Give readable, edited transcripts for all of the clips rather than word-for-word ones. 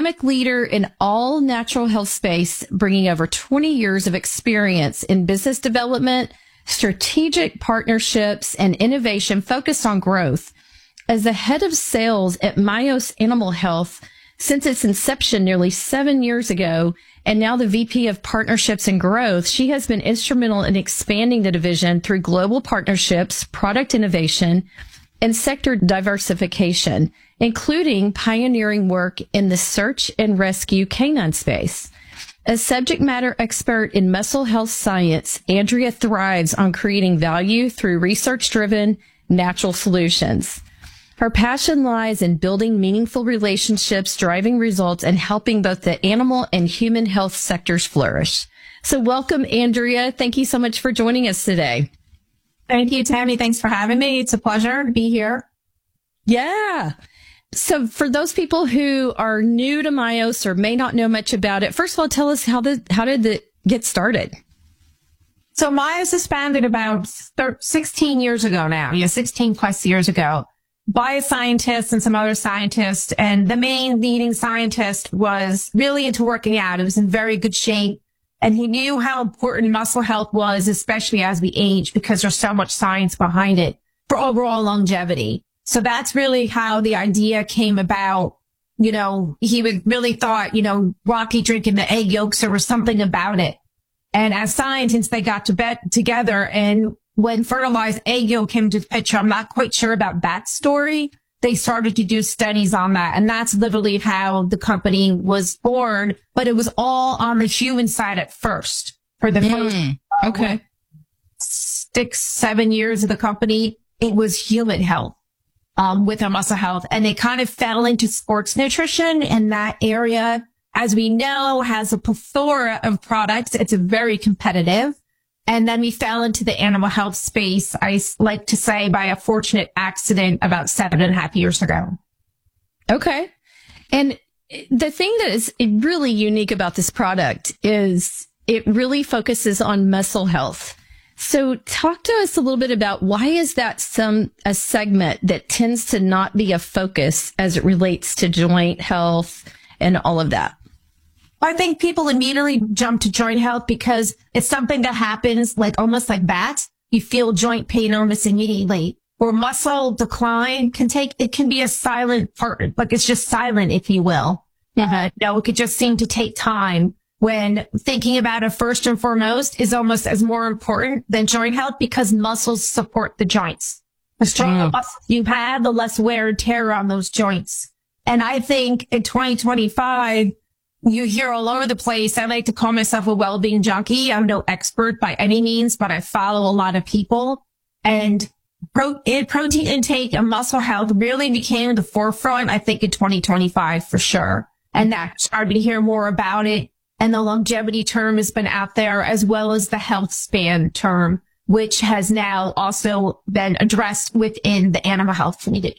dynamic leader in all natural health space, bringing over 20 years of experience in business development, strategic partnerships, and innovation focused on growth. As the head of sales at Myos Animal Health since its inception nearly 7 years ago, and now the VP of Partnerships and Growth, she has been instrumental in expanding the division through global partnerships, product innovation, and sector diversification, including pioneering work in the search and rescue canine space. As subject matter expert in muscle health science, Andrea thrives on creating value through research-driven natural solutions. Her passion lies in building meaningful relationships, driving results, and helping both the animal and human health sectors flourish. So welcome, Andrea. Thank you so much for joining us today. Thank you, Tammy. Thanks for having me. It's a pleasure to be here. Yeah. So for those people who are new to Myos or may not know much about it, first of all, tell us how did it get started? So Myos was founded about 16 years ago now. 16 plus years ago by a scientist and some other scientists. And the main leading scientist was really into working out. He was in very good shape. And he knew how important muscle health was, especially as we age, because there's so much science behind it for overall longevity. So that's really how the idea came about. He would really thought, Rocky drinking the egg yolks, there was something about it. And as scientists, they got together, and when fertilized egg yolk came to the picture, I'm not quite sure about that story. They started to do studies on that. And that's literally how the company was born. But it was all on the human side at first for the first 6-7 years of the company. It was human health, with a muscle health. And they kind of fell into sports nutrition, and that area, as we know, has a plethora of products. It's very competitive. And then we fell into the animal health space, I like to say, by a fortunate accident about 7.5 years ago. Okay. And the thing that is really unique about this product is it really focuses on muscle health. So talk to us a little bit about why is that a segment that tends to not be a focus as it relates to joint health and all of that? I think people immediately jump to joint health because it's something that happens almost like that. You feel joint pain almost immediately. Or muscle decline it can be a silent part, it's just silent, if you will. It could just seem to take time, when thinking about it first and foremost is almost as more important than joint health, because muscles support the joints. The stronger muscles you have, the less wear and tear on those joints. And I think in 2025, you hear all over the place. I like to call myself a well-being junkie. I'm no expert by any means, but I follow a lot of people. And protein intake and muscle health really became the forefront, I think, in 2025 for sure. And that started to hear more about it. And the longevity term has been out there, as well as the health span term, which has now also been addressed within the animal health community.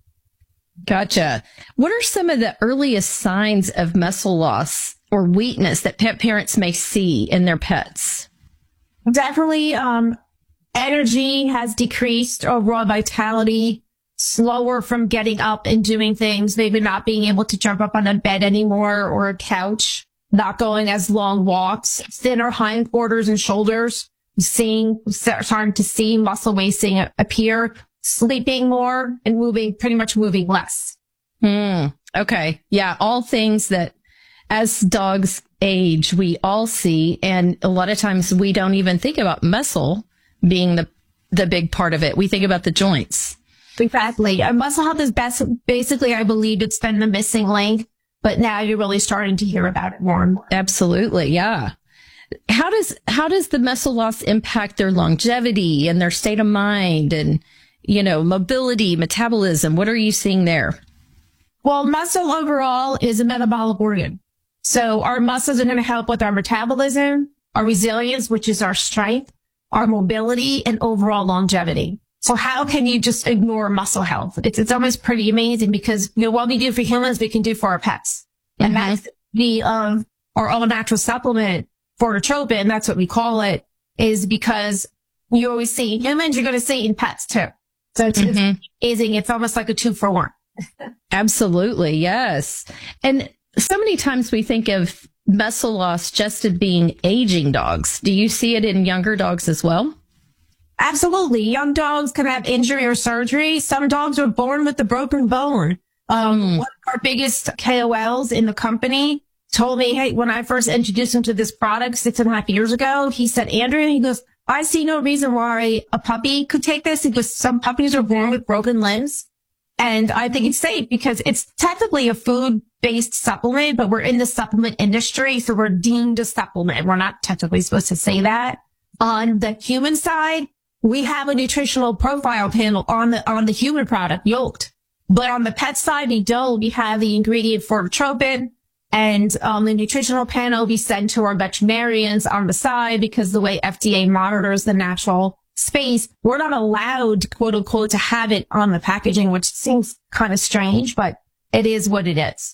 Gotcha. What are some of the earliest signs of muscle loss or weakness that pet parents may see in their pets? Definitely, energy has decreased, overall vitality, slower from getting up and doing things, maybe not being able to jump up on a bed anymore or a couch, not going as long walks, thinner hindquarters and shoulders, starting to see muscle wasting appear, sleeping more, and pretty much moving less. Okay. Yeah. All things that as dogs age, we all see. And a lot of times we don't even think about muscle being the big part of it. We think about the joints. Exactly. Muscle health is basically, I believe, it's been the missing link, but now you're really starting to hear about it more and more. Absolutely. Yeah. How does the muscle loss impact their longevity and their state of mind and, mobility, metabolism? What are you seeing there? Well, muscle overall is a metabolic organ. So our muscles are going to help with our metabolism, our resilience, which is our strength, our mobility, and overall longevity. So how can you just ignore muscle health? It's almost pretty amazing, because what we do for humans, we can do for our pets. And that's our all natural supplement, Fortotropin, that's what we call it, is because you always see humans, you're going to see in pets too. So it's amazing. It's almost like a 2-for-1. Absolutely. Yes. And So many times we think of muscle loss just as being aging dogs. Do you see it in younger dogs as well? Absolutely. Young dogs can have injury or surgery. Some dogs are born with a broken bone. One of our biggest KOLs in the company told me, hey, when I first introduced him to this product 6.5 years ago, he said, Andrea, he goes, I see no reason why a puppy could take this. Because some puppies are born with broken limbs. And I think it's safe because it's technically a food-based supplement, but we're in the supplement industry. So we're deemed a supplement. We're not technically supposed to say that. On the human side, we have a nutritional profile panel on the human product, yoked. But on the pet side, we don't. We have the ingredient Fortotropin, and the nutritional panel we send to our veterinarians on the side because the way FDA monitors the natural space, we're not allowed, quote unquote, to have it on the packaging, which seems kind of strange, but it is what it is.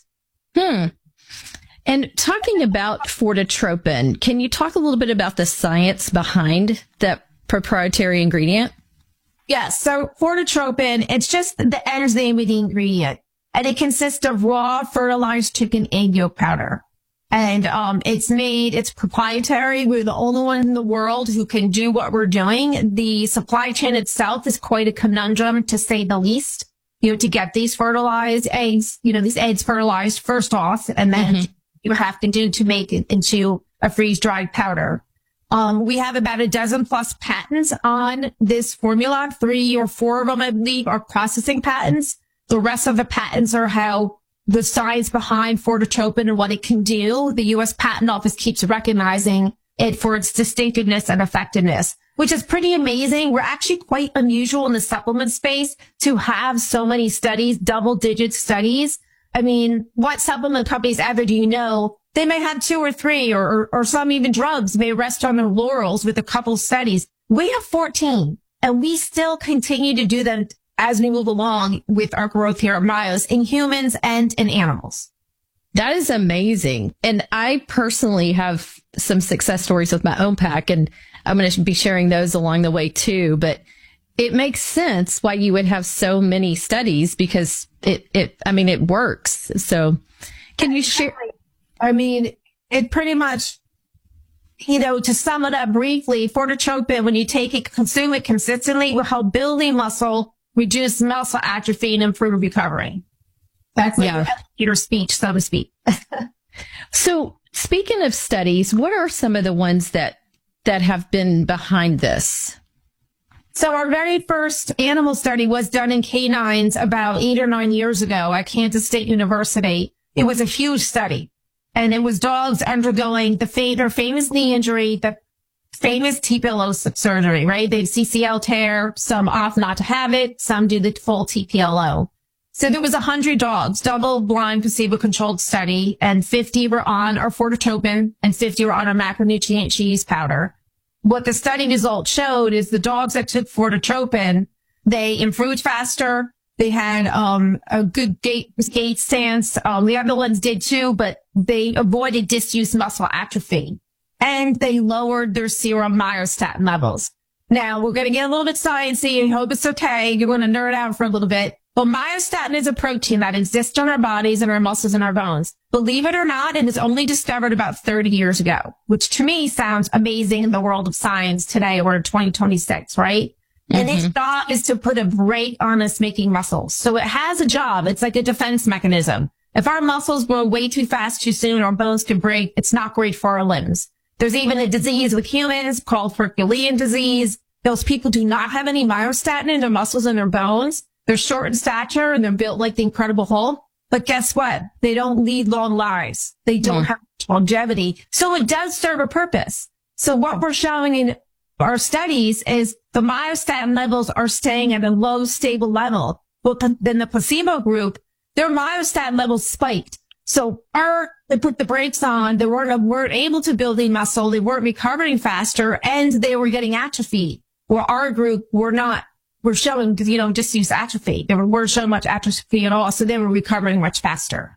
And talking about Fortotropin, can you talk a little bit about the science behind that proprietary ingredient? Yes. So Fortotropin, it's just the enzyme of the ingredient, and it consists of raw fertilized chicken egg yolk powder. And it's proprietary. We're the only one in the world who can do what we're doing. The supply chain itself is quite a conundrum, to say the least. To get these fertilized eggs, these eggs fertilized first off, and then you have to make it into a freeze-dried powder. We have about a dozen plus patents on this formula. 3 or 4 of them, I believe, are processing patents. The rest of the patents are how the science behind Fortotropin and what it can do. The U.S. Patent Office keeps recognizing it for its distinctiveness and effectiveness, which is pretty amazing. We're actually quite unusual in the supplement space to have so many studies, double-digit studies. I mean, what supplement companies ever do you know? They may have 2 or 3, or some even drugs may rest on their laurels with a couple studies. We have 14, and we still continue to do them as we move along with our growth here at Myos in humans and in animals. That is amazing. And I personally have some success stories with my own pack, and I'm going to be sharing those along the way too. But it makes sense why you would have so many studies, because it works. So can you share? I mean, it pretty much, to sum it up briefly, Fortotropin, when you take it, consume it consistently, will help building muscle, reduce muscle atrophy, and improve recovery. That's your speech, so to speak. So speaking of studies, what are some of the ones that have been behind this? So our very first animal study was done in canines about 8 or 9 years ago at Kansas State University. It was a huge study, and it was dogs undergoing the famous knee injury, the famous T-pillow surgery, right? They have CCL tear, some opt not to have it, some do the full TPLO. So there was 100 dogs, double-blind, placebo-controlled study, and 50 were on our Fortotropin and 50 were on our macronutrient cheese powder. What the study results showed is the dogs that took Fortotropin, they improved faster. They had a good gait stance. The other ones did too, but they avoided disuse muscle atrophy. And they lowered their serum myostatin levels. Now, we're going to get a little bit sciencey. I hope it's okay. You're going to nerd out for a little bit. But myostatin is a protein that exists in our bodies and our muscles and our bones. Believe it or not, it was only discovered about 30 years ago, which to me sounds amazing in the world of science today. We're in 2026, right? And its job is to put a brake on us making muscles. So it has a job. It's like a defense mechanism. If our muscles grow way too fast too soon, our bones can break. It's not great for our limbs. There's even a disease with humans called Herculean disease. Those people do not have any myostatin in their muscles and their bones. They're short in stature and they're built like the Incredible Hulk. But guess what? They don't lead long lives. They don't have longevity. So it does serve a purpose. So what we're showing in our studies is the myostatin levels are staying at a low, stable level. Well, then the placebo group, their myostatin levels spiked. So they put the brakes on. They weren't able to build a muscle. They weren't recovering faster, and they were getting atrophy. Where our group we're showing, disuse atrophy. They weren't showing much atrophy at all. So they were recovering much faster.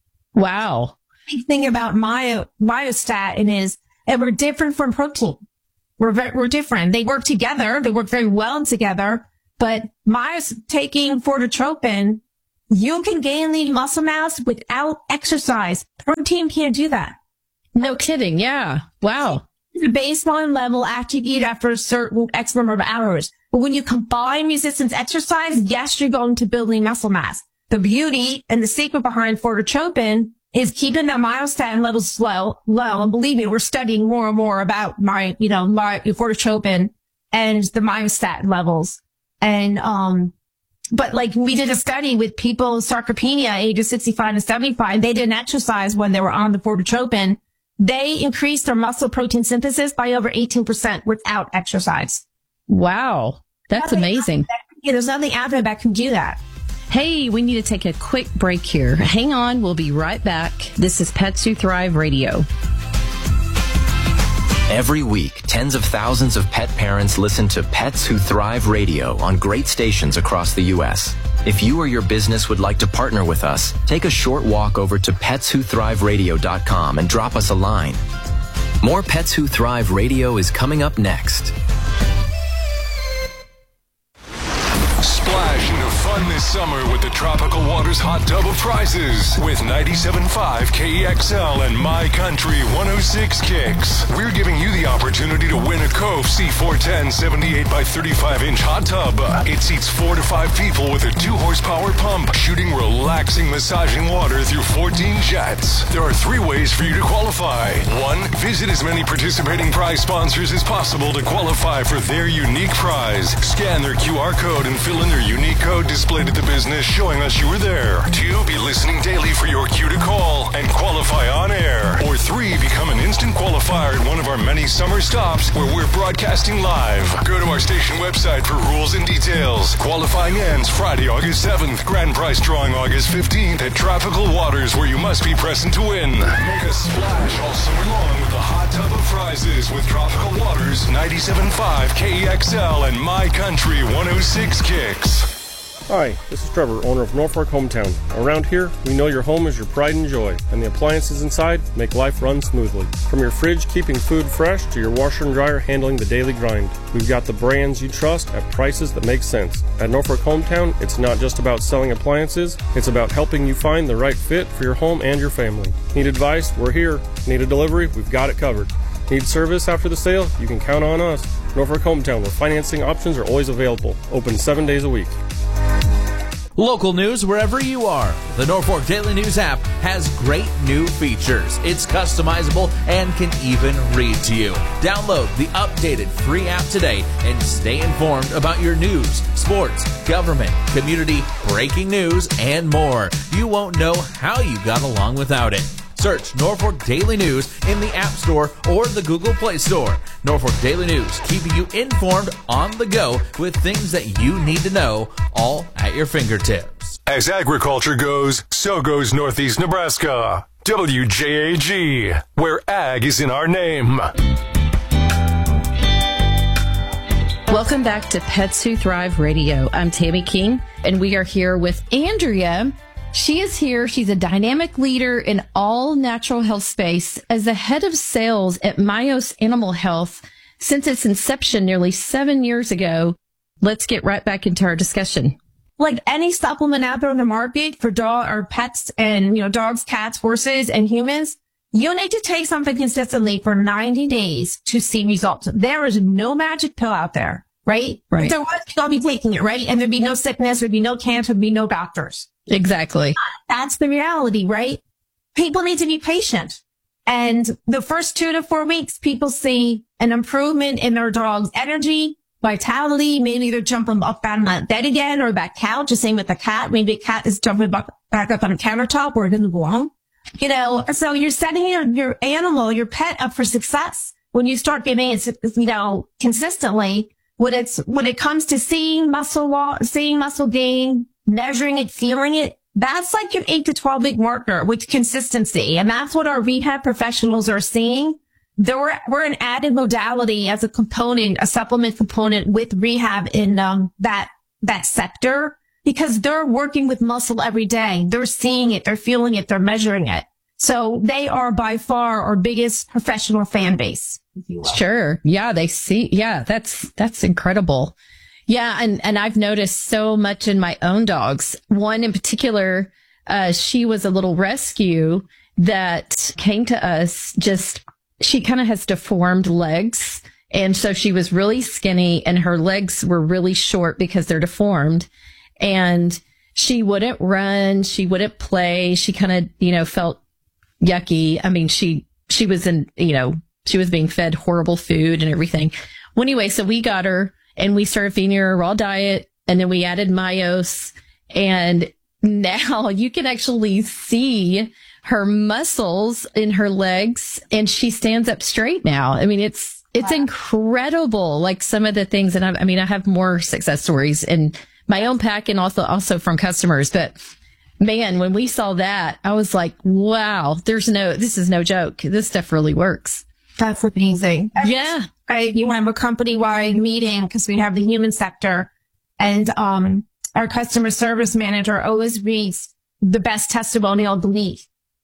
Wow. The thing about myostatin is, and we're different from protein. We're different. They work together. They work very well together. But taking Fortotropin You can gain lean muscle mass without exercise. Protein can't do that. No kidding. Yeah. Wow. The baseline level after you eat after a certain X number of hours. But when you combine resistance exercise, yes, you're going to build lean muscle mass. The beauty and the secret behind Fortotropin is keeping that myostatin levels low. And believe me, we're studying more and more about my Fortotropin and the myostatin levels. And, but like we did a study with people with sarcopenia ages 65 to 75. They didn't exercise when they were on the Fortotropin. They increased their muscle protein synthesis by over 18% without exercise. Wow. That's amazing. There's nothing out there that can do that. Hey, we need to take a quick break here. Hang on. We'll be right back. This is Pets Who Thrive Radio. Every week, tens of thousands of pet parents listen to Pets Who Thrive Radio on great stations across the U.S. If you or your business would like to partner with us, take a short walk over to PetsWhoThriveRadio.com and drop us a line. More Pets Who Thrive Radio is coming up next. Splash into fun this summer with the Tropical Waters Hot Tub of Prizes with 97.5 KEXL and My Country 106 Kicks. We're giving you the opportunity to win a Cove C410 78 by 35 inch hot tub. It seats 4 to 5 people with a 2-horsepower pump, shooting relaxing, massaging water through 14 jets. There are 3 ways for you to qualify. 1, visit as many participating prize sponsors as possible to qualify for their unique prize. Scan their QR code and fill in their unique code displayed at the business showing us you were there. 2, be listening daily for your cue to call and qualify on air. Or 3, become an instant qualifier at one of our many summer stops where we're broadcasting live. Go to our station website for rules and details. Qualifying ends Friday, August 7th. Grand prize drawing August 15th at Tropical Waters, where you must be present to win. Make a splash all summer long with the hot tub of prizes with Tropical Waters, 97.5 KEXL and My Country 106 Kicks. Hi, this is Trevor, owner of Norfolk Hometown. Around here, we know your home is your pride and joy, and the appliances inside make life run smoothly. From your fridge keeping food fresh to your washer and dryer handling the daily grind, we've got the brands you trust at prices that make sense. At Norfolk Hometown, it's not just about selling appliances, it's about helping you find the right fit for your home and your family. Need advice? We're here. Need a delivery? We've got it covered. Need service after the sale? You can count on us. Norfolk Hometown, where financing options are always available. Open 7 days a week. Local news wherever you are. The Norfolk Daily News app has great new features. It's customizable and can even read to you. Download the updated free app today and stay informed about your news, sports, government, community, breaking news, and more. You won't know how you got along without it. Search Norfolk Daily News in the App Store or the Google Play Store. Norfolk Daily News, keeping you informed on the go with things that you need to know, all at your fingertips. As agriculture goes, so goes Northeast Nebraska. WJAG, where ag is in our name. Welcome back to Pets Who Thrive Radio. I'm Tammy King, and we are here with Andrea. She is here. She's a dynamic leader in all natural health space as the head of sales at Myos Animal Health since its inception nearly 7 years ago. Let's get right back into our discussion. Like any supplement out there in the market for dog or pets and, dogs, cats, horses, and humans, you need to take something consistently for 90 days to see results. There is no magic pill out there, right? Right. If there was, I'll be taking it, right? And there'd be no sickness, there'd be no cancer, there'd be no doctors. Exactly. That's the reality, right? People need to be patient. And the first 2 to 4 weeks, people see an improvement in their dog's energy, vitality. Maybe they're jumping up on that bed again or that couch. The same with the cat. Maybe a cat is jumping back up on a countertop where it didn't belong. So you're setting your animal, your pet up for success when you start giving it, consistently. When it comes to seeing muscle gain, measuring it, feeling it, that's like your 8 to 12 week marker with consistency. And that's what our rehab professionals are seeing. We're an added modality as a component, a supplement component with rehab in that sector, because they're working with muscle every day. They're seeing it, they're feeling it, they're measuring it. So they are by far our biggest professional fan base. Sure. Yeah, they see. Yeah, that's incredible. Yeah. And I've noticed so much in my own dogs. One in particular, she was a little rescue that came to us she kind of has deformed legs. And so she was really skinny and her legs were really short because they're deformed. And she wouldn't run. She wouldn't play. She kind of, felt yucky. I mean, she was she was being fed horrible food and everything. Well, anyway, so we got her and we started feeding her a raw diet, and then we added Myos, and now you can actually see her muscles in her legs, and she stands up straight now. I mean, it's incredible. Like some of the things, and I have more success stories in my own pack and also from customers. But man, when we saw that, I was like, wow, this is no joke. This stuff really works. That's amazing. Yeah. You have a company-wide meeting because we have the human sector, and our customer service manager always reads the best testimonial of the week.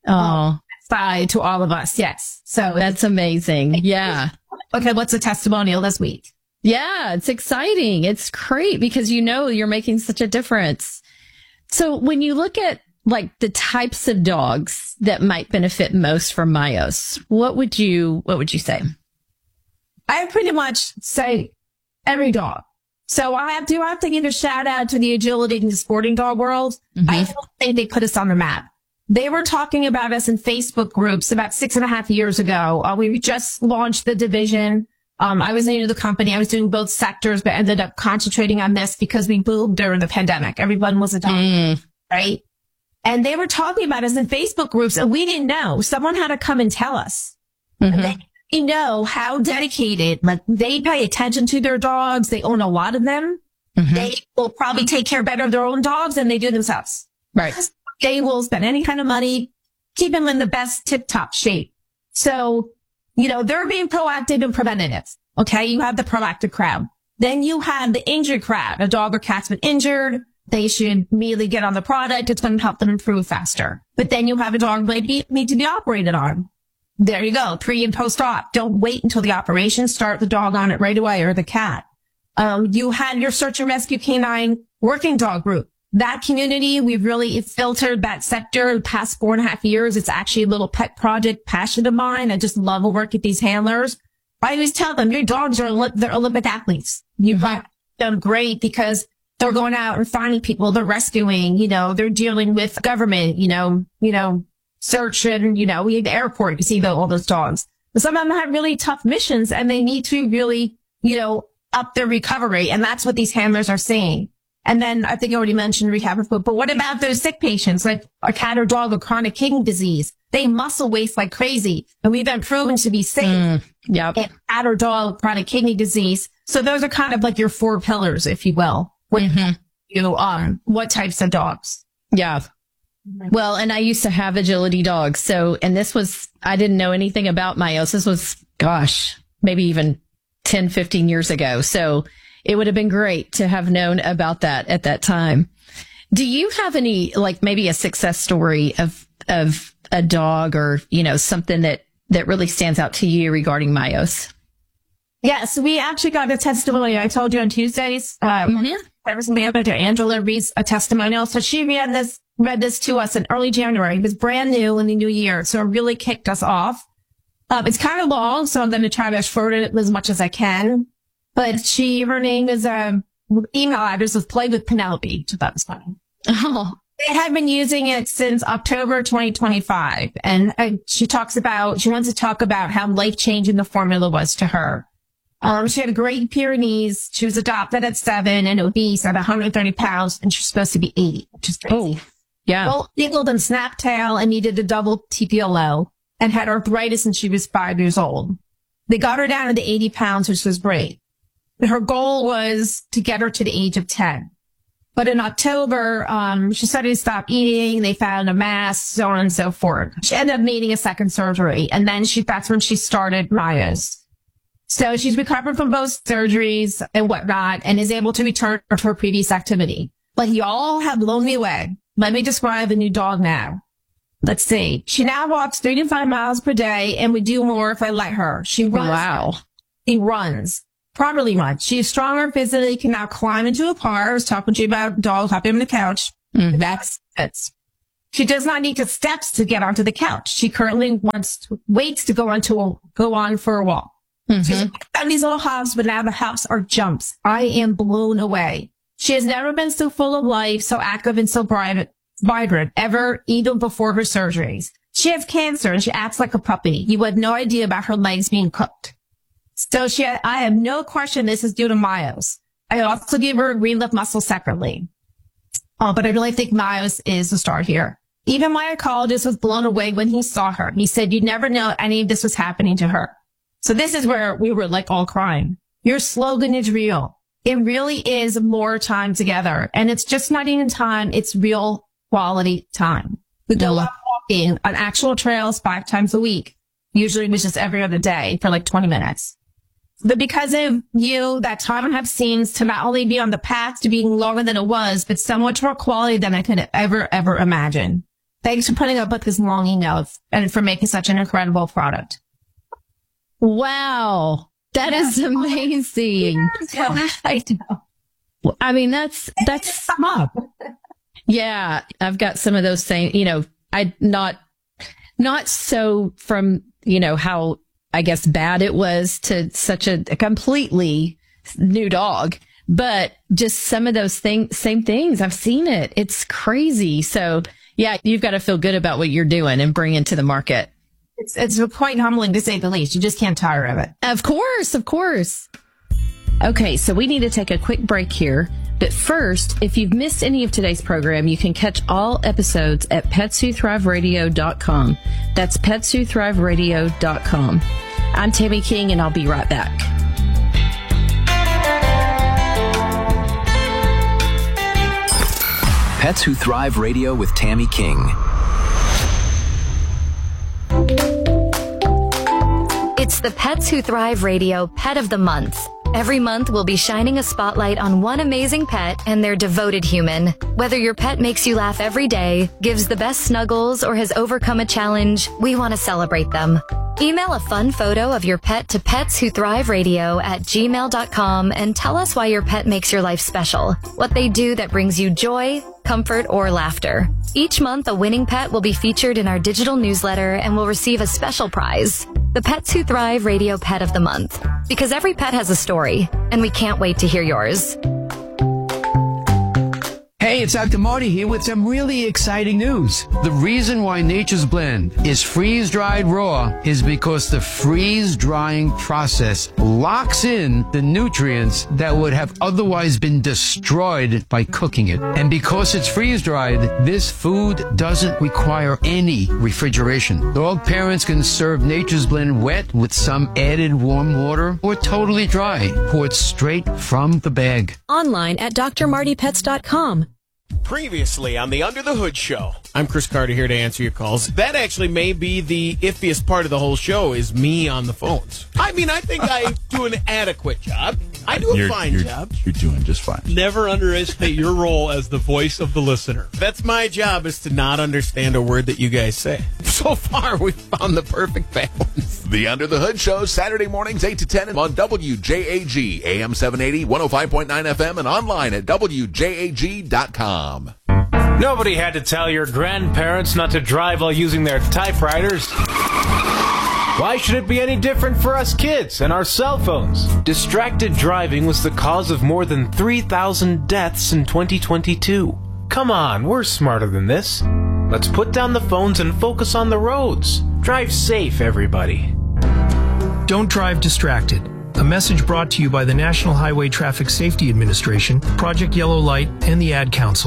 Side to all of us. Yes. So that's amazing. Yeah. Okay. What's a testimonial this week? Yeah. It's exciting. It's great because you're making such a difference. So when you look at like the types of dogs that might benefit most from Myos, what would you say? I pretty much say every dog. So I have to give a shout out to the agility and the sporting dog world. Mm-hmm. I don't think they put us on the map. They were talking about us in Facebook groups about 6.5 years ago. We just launched the division. I was new to the company. I was doing both sectors, but ended up concentrating on this because we boomed during the pandemic. Everyone was a dog, right? And they were talking about us in Facebook groups, and we didn't know. Someone had to come and tell us. Mm-hmm. They know how dedicated, like they pay attention to their dogs. They own a lot of them. Mm-hmm. They will probably take care better of their own dogs than they do themselves. Right. They will spend any kind of money, keep them in the best tip-top shape. So, they're being proactive and preventative. Okay. You have the proactive crowd. Then you have the injured crowd. A dog or cat's been injured. They should immediately get on the product. It's going to help them improve faster. But then you have a dog that need to be operated on. There you go. Pre and post-op. Don't wait until the operation. Start the dog on it right away, or the cat. You had your search and rescue canine working dog group. That community, we've really filtered that sector the past 4.5 years. It's actually a little pet project passion of mine. I just love to work with these handlers. I always tell them, your dogs they're Olympic athletes. You've done great because they're going out and finding people. They're rescuing, they're dealing with government, search and, we at the airport, you see all those dogs. But some of them have really tough missions and they need to really, up their recovery. And that's what these handlers are saying. And then I think I already mentioned rehab, but what about those sick patients, like a cat or dog with chronic kidney disease? They muscle waste like crazy, and we've been proven to be safe. Yep. And cat or dog with chronic kidney disease. So those are kind of like your 4 pillars, if you will. What types of dogs? Yeah. Well, and I used to have agility dogs. So, and I didn't know anything about Myos. This was, maybe even 10, 15 years ago. So it would have been great to have known about that at that time. Do you have any, like maybe a success story of a dog or, something that really stands out to you regarding Myos? Yes, we actually got a testimonial. I told you on Tuesdays. There was manager Angela reads a testimonial. So she read this to us in early January. It was brand new in the new year. So it really kicked us off. It's kind of long, so I'm going to try to shorten it as much as I can. But her name is, email address was Play with Penelope. So that was funny. Oh. They had been using it since October 2025. And she wants to talk about how life-changing the formula was to her. She had a Great Pyrenees. She was adopted at 7 and obese at 130 pounds, and she's supposed to be 80, which is crazy. Oh, yeah. Both eagled and snap tail and needed a double TPLO and had arthritis and she was 5 years old. They got her down to 80 pounds, which was great. Her goal was to get her to the age of 10. But in October, she started to stop eating. They found a mass, so on and so forth. She ended up needing a second surgery. And then that's when she started Myos. So she's recovered from both surgeries and whatnot and is able to return to her previous activity. But y'all have blown me away. Let me describe the new dog now. Let's see. She now walks 3 to 5 miles per day and would do more if I let her. She runs. Wow. She runs. properly run. She is stronger physically, can now climb into a car. I was talking to you about dog hopping on the couch. That's it. She does not need to steps to get onto the couch. She currently waits to go on for a walk. She's on these little hops, but now the hops are jumps. I am blown away. She has never been so full of life, so active and so vibrant ever, even before her surgeries. She has cancer and she acts like a puppy. You had no idea about her legs being cooked. So I have no question this is due to Myos. I also give her green lip muscle separately. But I really think Myos is the star here. Even my oncologist was blown away when he saw her. He said, you'd never know any of this was happening to her. So this is where we were like all crying. Your slogan is real. It really is more time together. And it's just not even time. It's real quality time. We go out walking on actual trails 5 times a week. Usually it was just every other day for like 20 minutes. But because of you, that time have seems to not only be on the path to being longer than it was, but so much more quality than I could ever imagine. Thanks for putting up with this long email and for making such an incredible product. Wow. That is amazing. I know. I mean, that's sum up. Yeah. I've got some of those same, I not so from, how I guess bad it was to such a completely new dog, but just some of those same things. I've seen it. It's crazy. So yeah, you've got to feel good about what you're doing and bringing to the market. It's quite humbling to say the least. You just can't tire of it. Of course. Okay, so we need to take a quick break here. But first, if you've missed any of today's program, you can catch all episodes at petswhothriveradio.com. That's petswhothriveradio.com. I'm Tammy King, and I'll be right back. Pets Who Thrive Radio with Tammy King. It's the Pets Who Thrive Radio Pet of the Month. Every month, we'll be shining a spotlight on one amazing pet and their devoted human. Whether your pet makes you laugh every day, gives the best snuggles, or has overcome a challenge, we want to celebrate them. Email a fun photo of your pet to petswhothriveradio@gmail.com and tell us why your pet makes your life special, what they do that brings you joy, comfort, or laughter. Each month, a winning pet will be featured in our digital newsletter and will receive a special prize, the Pets Who Thrive Radio Pet of the Month. Because every pet has a story, and we can't wait to hear yours. Hey, it's Dr. Marty here with some really exciting news. The reason why Nature's Blend is freeze-dried raw is because the freeze-drying process locks in the nutrients that would have otherwise been destroyed by cooking it. And because it's freeze-dried, this food doesn't require any refrigeration. Dog parents can serve Nature's Blend wet with some added warm water or totally dry, poured straight from the bag. Online at drmartypets.com. Previously on the Under the Hood Show. I'm Chris Carter here to answer your calls. That actually may be the iffiest part of the whole show is me on the phones. I mean, I think I do an adequate job. I do a fine job. You're doing just fine. Never underestimate your role as the voice of the listener. That's my job, is to not understand a word that you guys say. So far, we've found the perfect balance. The Under the Hood Show, Saturday mornings 8 to 10 on WJAG, AM 780, 105.9 FM, and online at WJAG.com. Nobody had to tell your grandparents not to drive while using their typewriters. Why should it be any different for us kids and our cell phones? Distracted driving was the cause of more than 3,000 deaths in 2022. Come on, we're smarter than this. Let's put down the phones and focus on the roads. Drive safe, everybody. Don't drive distracted. A message brought to you by the National Highway Traffic Safety Administration, Project Yellow Light, and the Ad Council.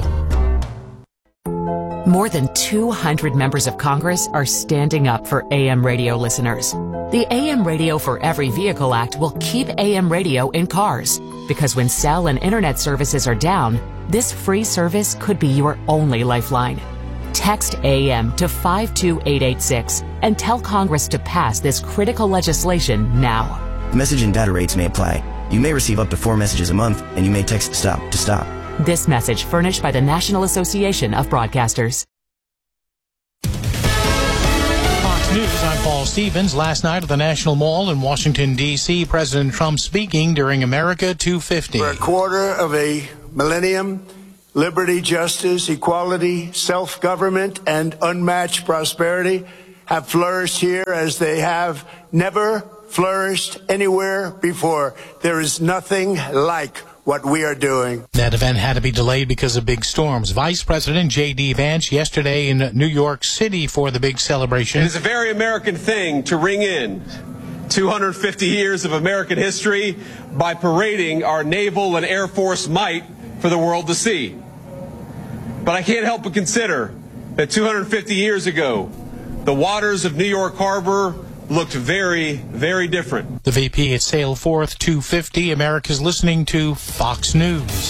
More than 200 members of Congress are standing up for AM radio listeners. The AM Radio for Every Vehicle Act will keep AM radio in cars, because when cell and internet services are down, this free service could be your only lifeline. Text AM to 52886 and tell Congress to pass this critical legislation now. Message and data rates may apply. You may receive up to 4 messages a month, and you may text STOP to stop. This message furnished by the National Association of Broadcasters. Fox News, I'm Paul Stevens. Last night at the National Mall in Washington, D.C., President Trump speaking during America 250. For a quarter of a millennium, liberty, justice, equality, self-government, and unmatched prosperity have flourished here as they have never flourished anywhere before. There is nothing like what we are doing. That event had to be delayed because of big storms. Vice President J.D. Vance yesterday in New York City for the big celebration. It is a very American thing to ring in 250 years of American history by parading our naval and air force might for the world to see. But I can't help but consider that 250 years ago, the waters of New York Harbor looked very, very different. The VP at Sailforth 250. America's listening to Fox News.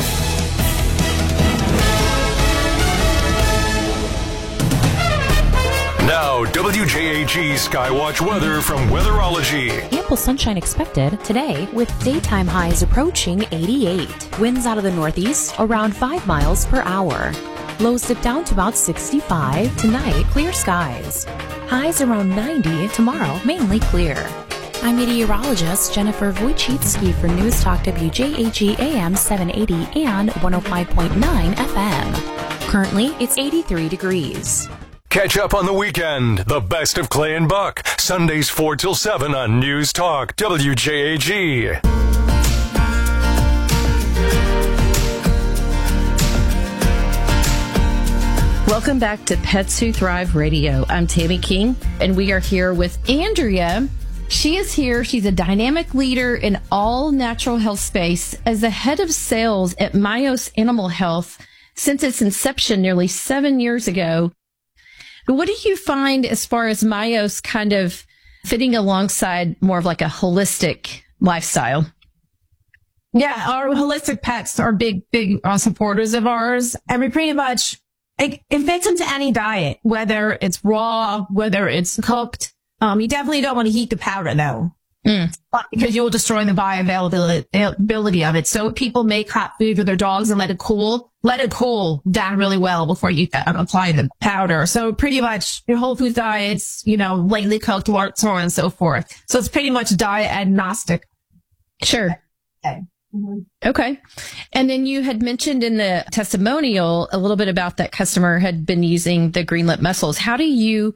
Now, WJAG Skywatch weather from Weatherology. Ample sunshine expected today with daytime highs approaching 88. Winds out of the northeast around 5 miles per hour. Lows dip down to about 65. Tonight, clear skies. Highs around 90 tomorrow, mainly clear. I'm meteorologist Jennifer Wojcicki for News Talk WJAG AM 780 and 105.9 FM. Currently, it's 83 degrees. Catch up on the weekend. The best of Clay and Buck. Sundays 4 till 7 on News Talk WJAG. Welcome back to Pets Who Thrive Radio. I'm Tammy King, and we are here with Andrea. She is here. She's a dynamic leader in all natural health space as the head of sales at Myos Animal Health since its inception nearly 7 years ago. What do you find as far as Myos kind of fitting alongside more of like a holistic lifestyle? Yeah, our holistic pets are big supporters of ours. And we pretty much, it fits into any diet, whether it's raw, whether it's cooked. You definitely don't want to heat the powder though, because you'll destroy the bioavailability of it. So people make hot food for their dogs and let it cool down really well before you apply the powder. So pretty much your whole food diets, lightly cooked, so on and so forth. So it's pretty much diet agnostic. Sure. Okay. And then you had mentioned in the testimonial a little bit about that customer had been using the green lip mussels. How do you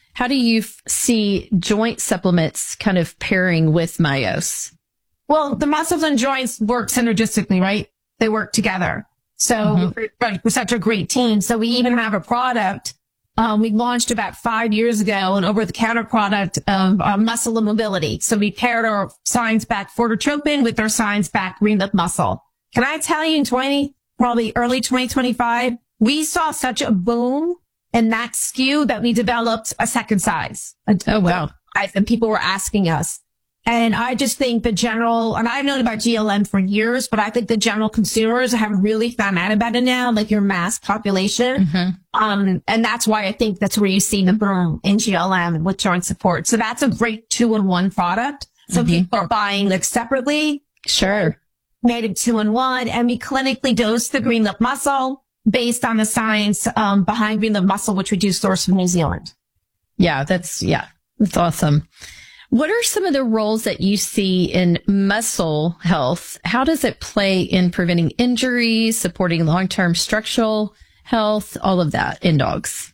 see joint supplements kind of pairing with Myos? Well, the muscles and joints work synergistically, right? They work together. So we're such a great team. So we even have a product we launched about 5 years ago, an over-the-counter product of muscle and mobility. So we paired our science-backed Fortotropin with our science-backed green lip mussel. Can I tell you, in probably early 2025, we saw such a boom in that SKU that we developed a second size. Oh, wow. And people were asking us. And I just think and I've known about GLM for years, but I think the general consumers have really found out about it now, like your mass population. And that's why I think that's where you see the boom in GLM and with joint support. So that's a great 2-in-1 product. So people are buying like separately. Sure. Made it 2-in-1, and we clinically dose the green lip mussel based on the science behind green lip mussel, which we do source from New Zealand. That's awesome. What are some of the roles that you see in muscle health? How does it play in preventing injuries, supporting long-term structural health, all of that in dogs?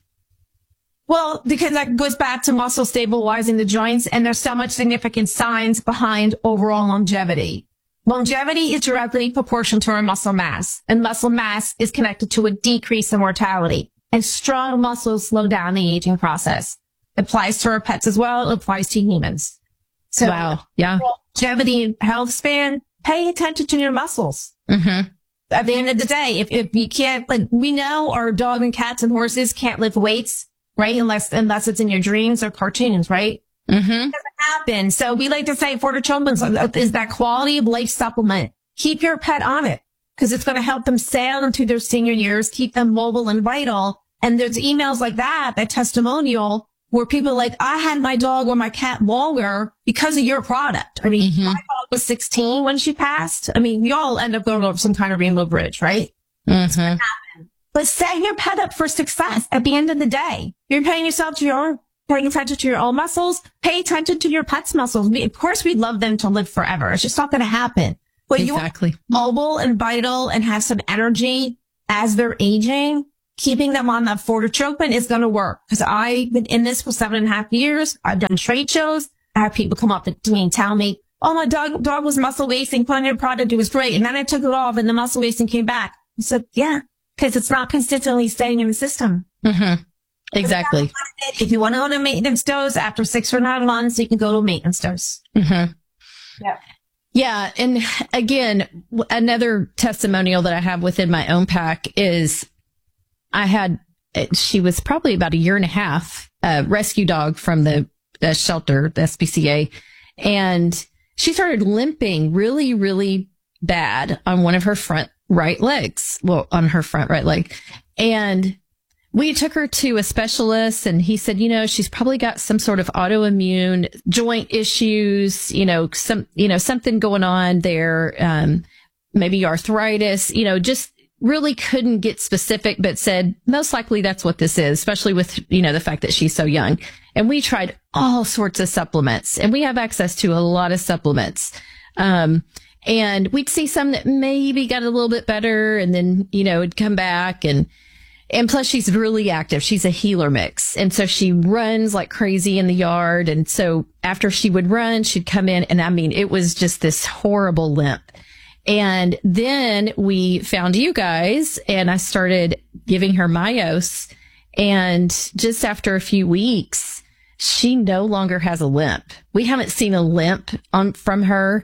Well, because that goes back to muscle stabilizing the joints, and there's so much significant science behind overall longevity. Longevity is directly proportional to our muscle mass, and muscle mass is connected to a decrease in mortality. And strong muscles slow down the aging process. It applies to our pets as well. It applies to humans. So, wow. Yeah. Longevity and health span, pay attention to your muscles. At the end of the day, if you can't, we know our dog and cats and horses can't lift weights, right? Unless it's in your dreams or cartoons, right? It doesn't happen. So we like to say Fortotropin is that quality of life supplement. Keep your pet on it because it's going to help them sail into their senior years, keep them mobile and vital. And there's emails like that testimonial where people are like, I had my dog or my cat longer because of your product. I mean, my dog was 16 when she passed. I mean, we all end up going over some kind of rainbow bridge, right? It's going to happen. But set your pet up for success. At the end of the day, you're paying yourself to your own paying attention to your own muscles, pay attention to your pet's muscles. Of course, we'd love them to live forever. It's just not going to happen. But exactly. You're mobile and vital and have some energy as they're aging. Keeping them on that fortitropin is going to work. Because I've been in this for 7.5 years. I've done trade shows. I have people come up to me and tell me, oh, my dog was muscle wasting, put on your product, it was great. And then I took it off and the muscle wasting came back. I said, yeah, because it's not consistently staying in the system. Mm-hmm. Exactly. If you want to go to maintenance dose after 6 or 9 months, you can go to a maintenance dose. Mm-hmm. Yeah. Yeah. And again, another testimonial that I have within my own pack is she was probably about 1.5 years, a rescue dog from the shelter, the SPCA. And she started limping really, really bad on one of her front right legs. Well, on her front right leg. And we took her to a specialist and he said, she's probably got some sort of autoimmune joint issues, something going on there. Maybe arthritis, just really couldn't get specific, but said most likely that's what this is, especially with, the fact that she's so young. And we tried all sorts of supplements and we have access to a lot of supplements. And we'd see some that maybe got a little bit better and then, it'd come back and plus she's really active. She's a healer mix. And so she runs like crazy in the yard. And so after she would run, she'd come in and it was just this horrible limp. And then we found you guys and I started giving her Myos. And just after a few weeks, she no longer has a limp. We haven't seen a limp from her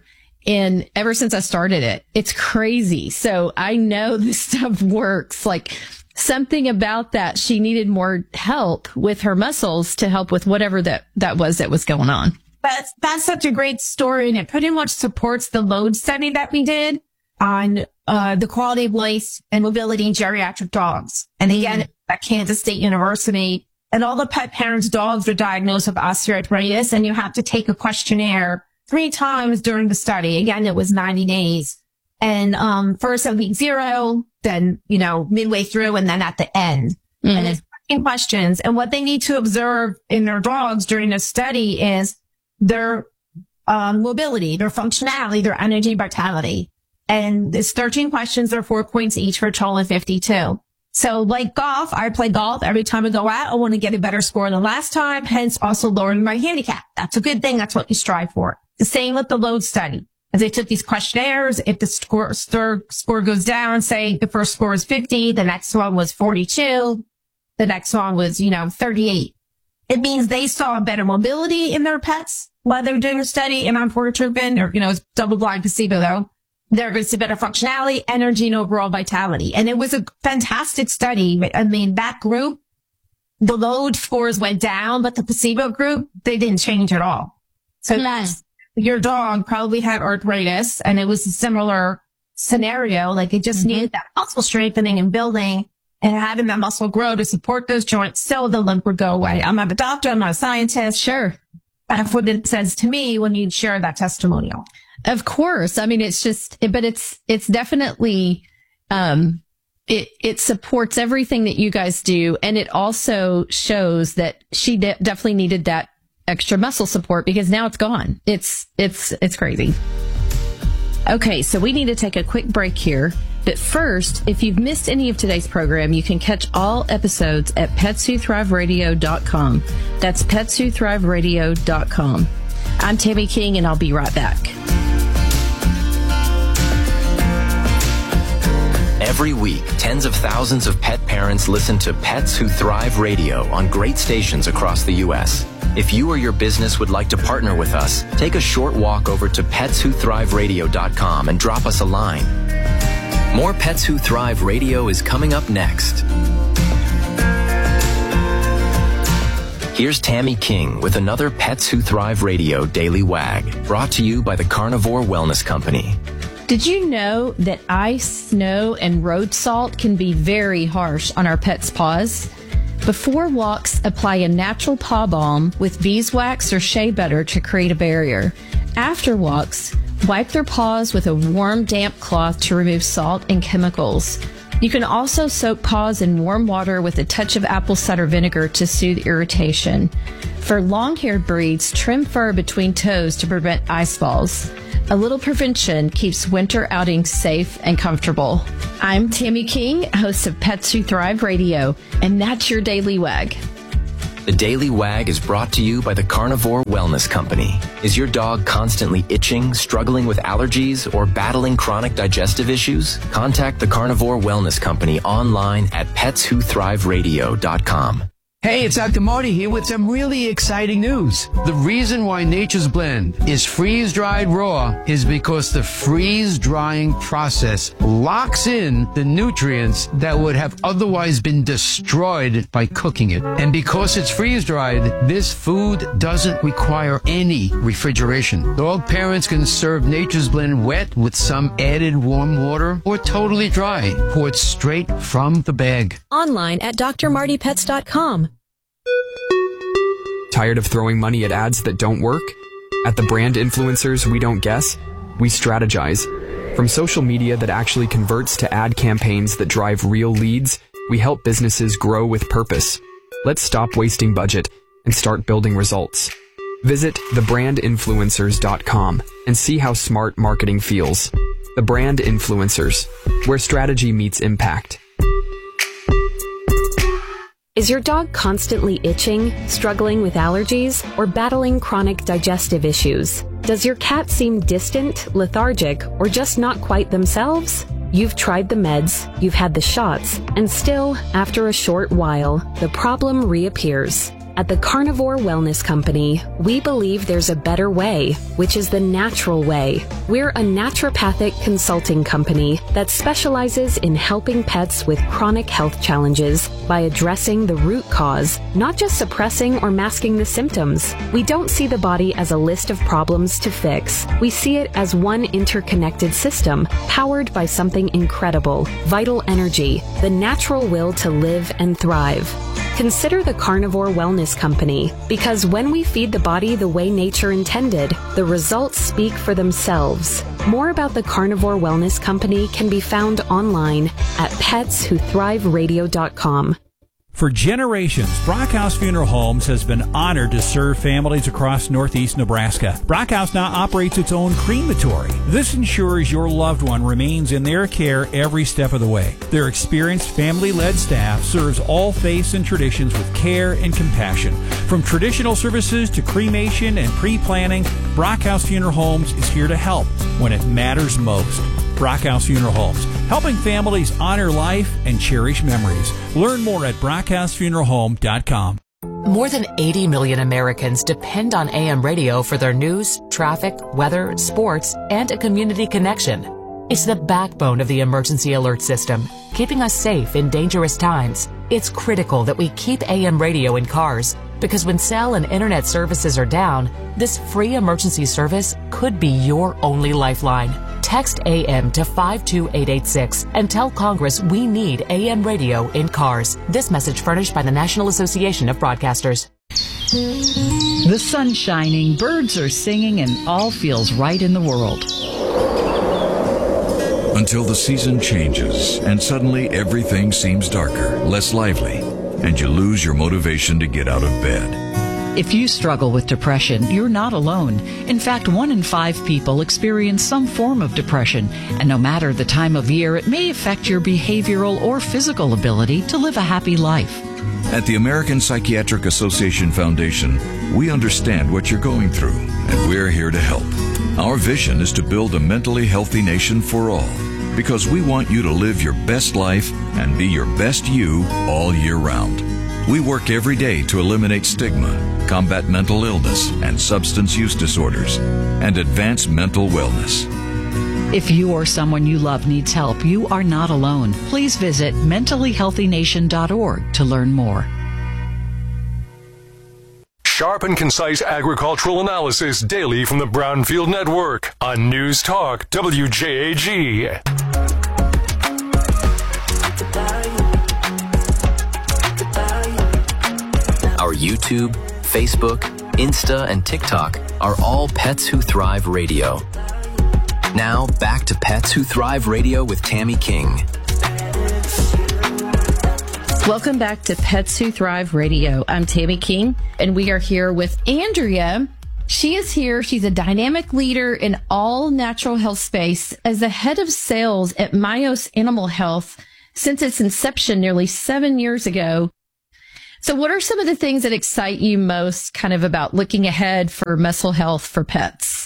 ever since I started it. It's crazy. So I know this stuff works. Like something about that. She needed more help with her muscles to help with whatever that was going on. That's such a great story, and it pretty much supports the load study that we did on the quality of life and mobility in geriatric dogs. And again, at Kansas State University, and all the pet parents' dogs are diagnosed with osteoarthritis, and you have to take a questionnaire 3 times during the study. Again, it was 90 days. And first at week 0, then, midway through, and then at the end. Mm-hmm. And it's questions. And what they need to observe in their dogs during the study is their mobility, their functionality, their energy, vitality. And it's 13 questions. They're 4 points each for a total of 52. So like golf, I play golf every time I go out. I want to get a better score than last time, hence also lowering my handicap. That's a good thing. That's what you strive for. The same with the load study. As they took these questionnaires, if the score goes down, say the first score is 50, the next one was 42, the next one was, 38. It means they saw better mobility in their pets while they were doing a study and on fortitropin, or, it's double-blind placebo, though. They're going to see better functionality, energy, and overall vitality. And it was a fantastic study. That group, the load scores went down, but the placebo group, they didn't change at all. So your dog probably had arthritis, and it was a similar scenario. Like it just needed that muscle strengthening and building and having that muscle grow to support those joints so the limp would go away. I'm not a doctor. I'm not a scientist. Sure. That's what it says to me when you share that testimonial. Of course. It's definitely, it supports everything that you guys do. And it also shows that she definitely needed that extra muscle support because now it's gone. It's crazy. Okay. So we need to take a quick break here. But first, if you've missed any of today's program, you can catch all episodes at PetsWhoThriveRadio.com. That's PetsWhoThriveRadio.com. I'm Tammy King, and I'll be right back. Every week, tens of thousands of pet parents listen to Pets Who Thrive Radio on great stations across the U.S. If you or your business would like to partner with us, take a short walk over to PetsWhoThriveRadio.com and drop us a line. More Pets Who Thrive Radio is coming up next. Here's Tammy King with another Pets Who Thrive Radio Daily Wag, brought to you by the Carnivore Wellness Company. Did you know that ice, snow, and road salt can be very harsh on our pets' paws? Before walks, apply a natural paw balm with beeswax or shea butter to create a barrier. After walks, wipe their paws with a warm, damp cloth to remove salt and chemicals. You can also soak paws in warm water with a touch of apple cider vinegar to soothe irritation. For long-haired breeds, trim fur between toes to prevent ice falls. A little prevention keeps winter outings safe and comfortable. I'm Tammy King, host of Pets Who Thrive Radio, and that's your Daily Wag. The Daily Wag is brought to you by the Carnivore Wellness Company. Is your dog constantly itching, struggling with allergies, or battling chronic digestive issues? Contact the Carnivore Wellness Company online at PetsWhoThriveRadio.com. Hey, it's Dr. Marty here with some really exciting news. The reason why Nature's Blend is freeze-dried raw is because the freeze-drying process locks in the nutrients that would have otherwise been destroyed by cooking it. And because it's freeze-dried, this food doesn't require any refrigeration. Dog parents can serve Nature's Blend wet with some added warm water or totally dry, poured straight from the bag. Online at drmartypets.com. Tired of throwing money at ads that don't work? At the brand influencers we don't guess, we strategize. From social media that actually converts to ad campaigns that drive real leads, we help businesses grow with purpose. Let's stop wasting budget and start building results. Visit thebrandinfluencers.com and see how smart marketing feels. The Brand Influencers, where strategy meets impact. Is your dog constantly itching, struggling with allergies, or battling chronic digestive issues? Does your cat seem distant, lethargic, or just not quite themselves? You've tried the meds, you've had the shots, and still, after a short while, the problem reappears. At the Carnivore Wellness Company, we believe there's a better way, which is the natural way. We're a naturopathic consulting company that specializes in helping pets with chronic health challenges by addressing the root cause, not just suppressing or masking the symptoms. We don't see the body as a list of problems to fix. We see it as one interconnected system, powered by something incredible, vital energy, the natural will to live and thrive. Consider the Carnivore Wellness Company, because when we feed the body the way nature intended, the results speak for themselves. More about the Carnivore Wellness Company can be found online at PetsWhoThriveRadio.com. For generations, Brockhouse Funeral Homes has been honored to serve families across northeast Nebraska. Brockhouse now operates its own crematory. This ensures your loved one remains in their care every step of the way. Their experienced family-led staff serves all faiths and traditions with care and compassion. From traditional services to cremation and pre-planning, Brockhouse Funeral Homes is here to help when it matters most. Brockhouse Funeral Homes, helping families honor life and cherish memories. Learn more at BrockHouseFuneralHome.com. More than 80 million Americans depend on AM radio for their news, traffic, weather, sports, and a community connection. It's the backbone of the emergency alert system, keeping us safe in dangerous times. It's critical that we keep AM radio in cars, because when cell and internet services are down, this free emergency service could be your only lifeline. Text AM to 52886 and tell Congress we need AM radio in cars. This message furnished by the National Association of Broadcasters. The sun's shining, birds are singing, and all feels right in the world. Until the season changes and suddenly everything seems darker, less lively, and you lose your motivation to get out of bed. If you struggle with depression, you're not alone. In fact, 1 in 5 people experience some form of depression, and no matter the time of year, it may affect your behavioral or physical ability to live a happy life. At the American Psychiatric Association Foundation, we understand what you're going through, and we're here to help. Our vision is to build a mentally healthy nation for all, because we want you to live your best life and be your best you all year round. We work every day to eliminate stigma, combat mental illness and substance use disorders, and advance mental wellness. If you or someone you love needs help, you are not alone. Please visit mentallyhealthynation.org to learn more. Sharp and concise agricultural analysis daily from the Brownfield Network on News Talk WJAG. Our YouTube, Facebook, Insta, and TikTok are all Pets Who Thrive Radio. Now, back to Pets Who Thrive Radio with Tammy King. Welcome back to Pets Who Thrive Radio. I'm Tammy King, and we are here with Andrea. She is here. She's a dynamic leader in all natural health space as the head of sales at Myos Animal Health since its inception nearly 7 years ago. So what are some of the things that excite you most kind of about looking ahead for muscle health for pets?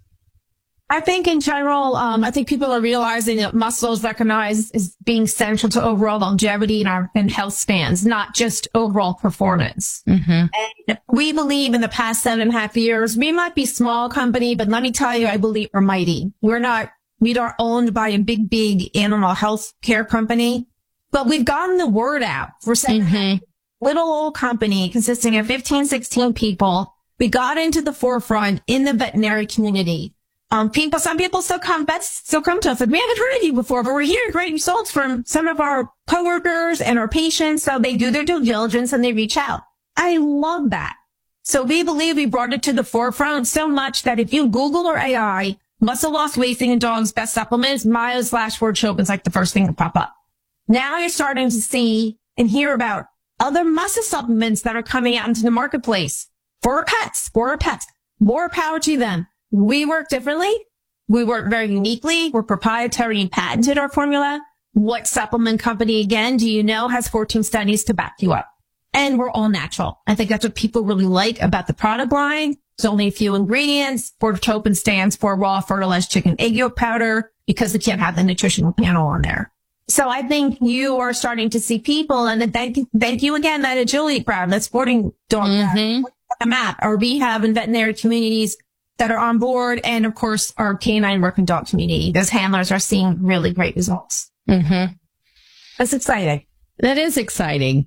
I think in general, I think people are realizing that muscle is recognized as being central to overall longevity and health spans, not just overall performance. Mm-hmm. And we believe in the past 7.5 years, we might be a small company, but let me tell you, I believe we're mighty. We are owned by a big animal health care company, but we've gotten the word out. We're saying little old company consisting of 15, 16 people. We got into the forefront in the veterinary community. Some people still come to us and we haven't heard of you before, but we're hearing great results from some of our coworkers and our patients. So they do their due diligence and they reach out. I love that. So we believe we brought it to the forefront so much that if you Google or AI, muscle loss wasting in dogs, best supplements, Myos/Word Choke is like the first thing to pop up. Now you're starting to see and hear about other muscle supplements that are coming out into the marketplace for pets. More power to them. We work differently. We work very uniquely. We're proprietary and patented our formula. What supplement company, again, do you know has 14 studies to back you up? And we're all natural. I think that's what people really like about the product line. There's only a few ingredients. Fortotropin stands for raw fertilized chicken egg yolk powder because they can't have the nutritional panel on there. So I think you are starting to see people, and thank you again, that agility crowd, that sporting dog map, our rehab and veterinary communities that are on board, and of course our canine working dog community. Those handlers are seeing really great results. Mm-hmm. That's exciting. That is exciting.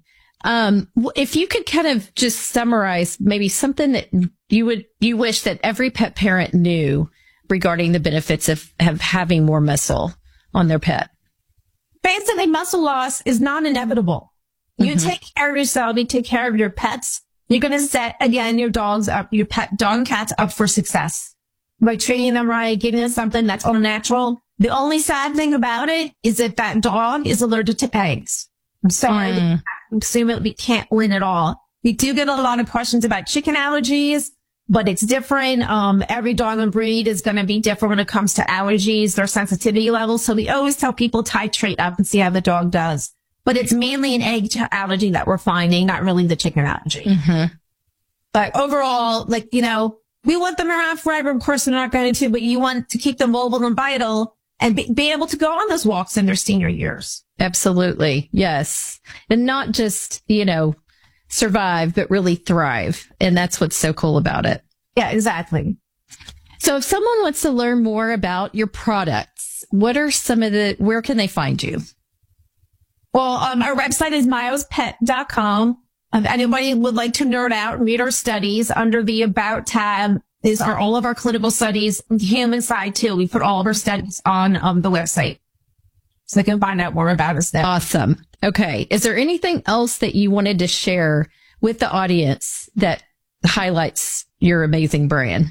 If you could kind of just summarize maybe something that you wish that every pet parent knew regarding the benefits of having more muscle on their pet. Basically, muscle loss is not inevitable. You take care of yourself, you take care of your pets. You're going to set, again, your dogs up, your pet dog and cats up for success by treating them right, giving them something that's all natural. The only sad thing about it is that that dog is allergic to eggs. I'm sorry. I'm assuming we can't win at all. We do get a lot of questions about chicken allergies, but it's different. Every dog and breed is going to be different when it comes to allergies, their sensitivity levels. So we always tell people titrate up and see how the dog does. But it's mainly an egg allergy that we're finding, not really the chicken allergy. Mm-hmm. But overall, we want them around forever. Of course, they're not going to, but you want to keep them mobile and vital and be able to go on those walks in their senior years. Absolutely. Yes. And not just, survive, but really thrive. And that's what's so cool about it. Yeah, exactly. So if someone wants to learn more about your products, what are where can they find you? Well, our website is myospet.com. If anybody would like to nerd out and read our studies, under the About tab are all of our clinical studies, the human side too. We put all of our studies on the website. So they can find out more about us there. Awesome. Okay. Is there anything else that you wanted to share with the audience that highlights your amazing brand?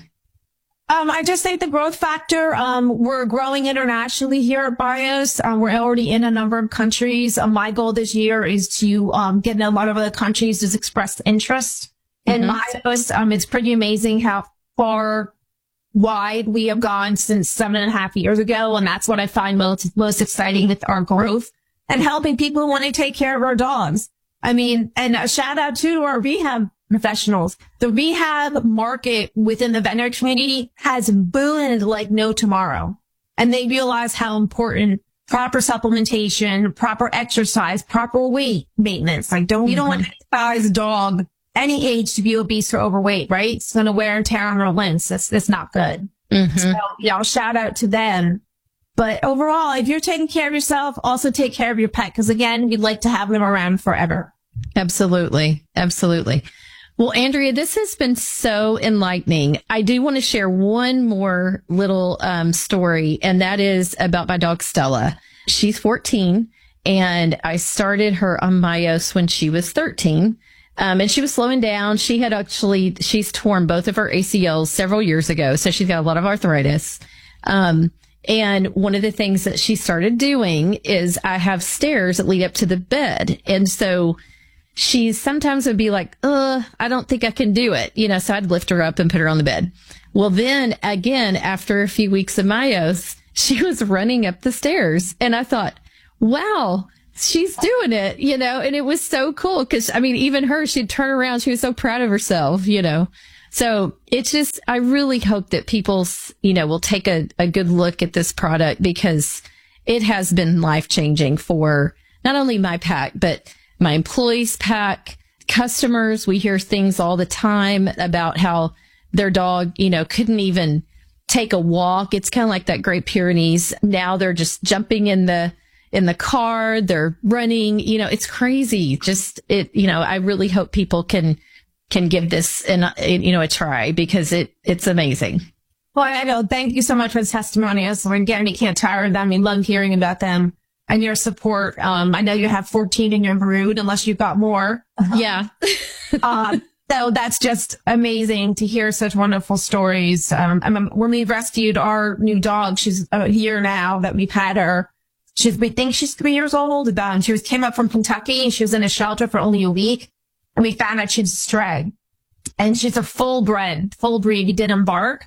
I just think the growth factor, we're growing internationally here at Myos. We're already in a number of countries. My goal this year is to get in a lot of other countries to express interest in Myos. It's pretty amazing how far wide we have gone since 7.5 years ago. And that's what I find most exciting with our growth and helping people who want to take care of our dogs. I mean, and a shout out to our rehab professionals. The rehab market within the veterinary community has boomed like no tomorrow. And they realize how important proper supplementation, proper exercise, proper weight maintenance. You don't want to size a dog any age to be obese or overweight, right? It's going to wear and tear on their limbs. That's not good. So, shout out to them. But overall, if you're taking care of yourself, also take care of your pet. Because again, we'd like to have them around forever. Absolutely. Absolutely. Well, Andrea, this has been so enlightening. I do want to share one more little story, and that is about my dog, Stella. She's 14, and I started her on Myos when she was 13. And she was slowing down. She's torn both of her ACLs several years ago, so she's got a lot of arthritis. And one of the things that she started doing is I have stairs that lead up to the bed. And so she sometimes would be like, I don't think I can do it. So I'd lift her up and put her on the bed. Well, then again, after a few weeks of Mayos, she was running up the stairs. And I thought, wow, she's doing it, and it was so cool. Cause even her, she'd turn around. She was so proud of herself, So it's just, I really hope that people, will take a good look at this product because it has been life changing for not only my pack, but my employees' pack, customers. We hear things all the time about how their dog, couldn't even take a walk. It's kind of like that Great Pyrenees. Now they're just jumping in the car, they're running, it's crazy. Just I really hope people can give this a try because it's amazing. Well, I know. Thank you so much for the testimonials. We're getting, you can't tire of them. We love hearing about them and your support. I know you have 14 in your brood, unless you've got more. Yeah. So that's just amazing to hear such wonderful stories. When we rescued our new dog, she's a year now that we've had her. We think she's 3 years old. She came up from Kentucky. She was in a shelter for only a week. And we found out she's a stray. And she's a full breed. We did embark.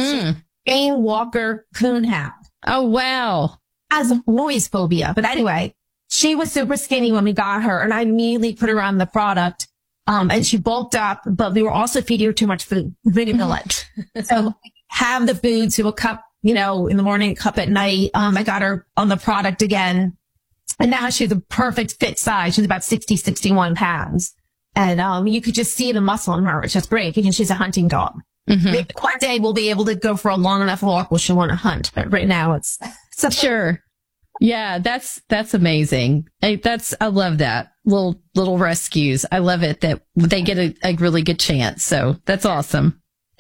A Walker Coonhound. Oh, wow. Has a noise phobia. But anyway, she was super skinny when we got her. And I immediately put her on the product. And she bulked up, but we were also feeding her too much food. We didn't know it. So have the food to a cup, in the morning, a cup at night. I got her on the product again. And now she's a perfect fit size. She's about 60, 61 pounds. And, you could just see the muscle in her, which is great because she's a hunting dog. Maybe one day we'll be able to go for a long enough walk where she'll want to hunt. But right now it's sure. Yeah, that's amazing. I love that. Little rescues. I love it that they get a really good chance. So that's awesome.